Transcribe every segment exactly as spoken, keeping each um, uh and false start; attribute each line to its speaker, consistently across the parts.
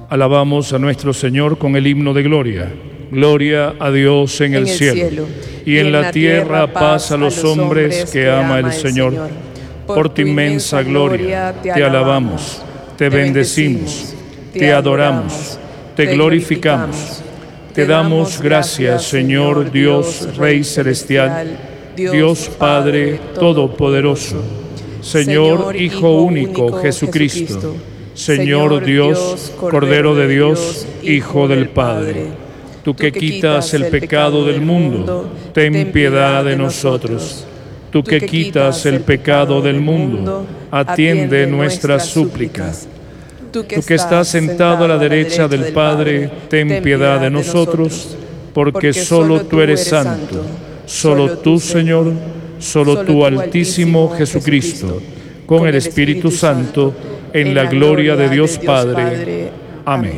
Speaker 1: Alabamos a nuestro Señor con el himno de gloria. Gloria a Dios en, en el, el cielo, cielo y en, en la tierra paz a los hombres que ama el Señor. Señor. Por tu inmensa gloria te alabamos, te bendecimos, te adoramos, te glorificamos. Te damos gracias, Señor Dios, Rey celestial, Dios Padre todopoderoso, Señor Hijo único Jesucristo, Señor Dios, Cordero de Dios, Hijo del Padre. Tú que quitas el pecado del mundo, ten piedad de nosotros. Tú que quitas el pecado del mundo, atiende nuestras súplicas. Tú que estás sentado a la derecha del Padre, ten piedad de nosotros, porque solo tú eres santo, solo tú, Señor, solo tú, Altísimo Jesucristo, con el Espíritu Santo, en la gloria de Dios Padre. Amén.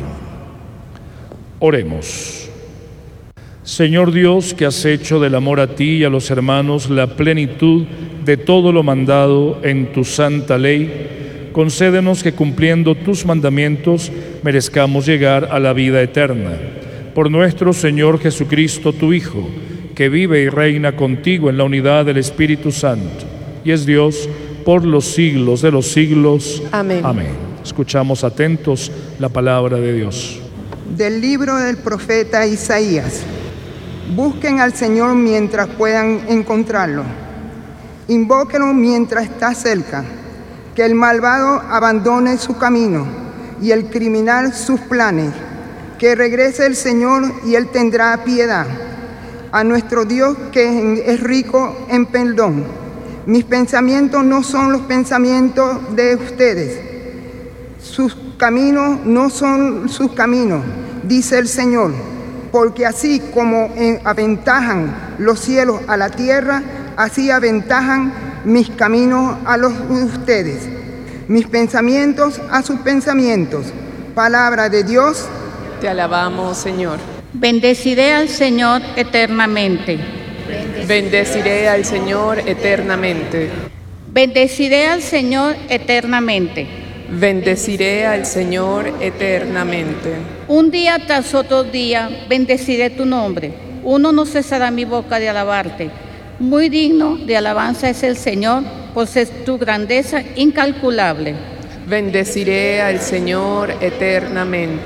Speaker 1: Oremos. Señor Dios, que has hecho del amor a ti y a los hermanos la plenitud de todo lo mandado en tu santa ley, concédenos que cumpliendo tus mandamientos merezcamos llegar a la vida eterna. Por nuestro Señor Jesucristo, tu Hijo, que vive y reina contigo en la unidad del Espíritu Santo, y es Dios por los siglos de los siglos. Amén. Amén. Escuchamos atentos la palabra de Dios.
Speaker 2: Del libro del profeta Isaías. Busquen al Señor mientras puedan encontrarlo. Invóquenlo mientras está cerca. Que el malvado abandone su camino y el criminal sus planes. Que regrese el Señor y Él tendrá piedad. A nuestro Dios que es rico en perdón. Mis pensamientos no son los pensamientos de ustedes. Sus caminos no son sus caminos, dice el Señor. Porque así como aventajan los cielos a la tierra, así aventajan mis caminos a los de ustedes, mis pensamientos a sus pensamientos. Palabra de Dios.
Speaker 3: Te alabamos, Señor.
Speaker 4: Bendeciré al Señor eternamente.
Speaker 3: Bendeciré al Señor eternamente.
Speaker 4: Bendeciré al Señor eternamente.
Speaker 3: Bendeciré al Señor eternamente.
Speaker 4: Un día tras otro día bendeciré tu nombre. Uno no cesará mi boca de alabarte. Muy digno de alabanza es el Señor, pues es tu grandeza incalculable.
Speaker 3: Bendeciré al Señor eternamente.